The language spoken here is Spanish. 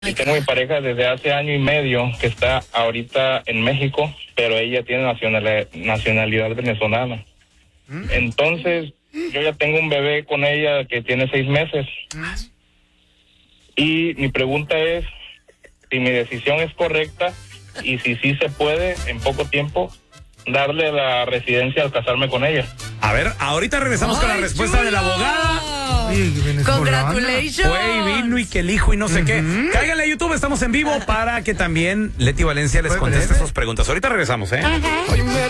Y tengo mi pareja desde hace año y medio que está ahorita en México, pero ella tiene nacionalidad venezolana. Entonces, yo ya tengo un bebé con ella que tiene 6 meses. Y mi pregunta es si mi decisión es correcta y si sí se puede en poco tiempo darle la residencia al casarme con ella. A ver, ahorita regresamos con la respuesta de la abogada. Congratulations. Fue y vino y que el hijo y no sé qué. Cáiganle a YouTube, estamos en vivo para que también Leti Valencia les conteste sus preguntas. Ahorita regresamos, ¿eh?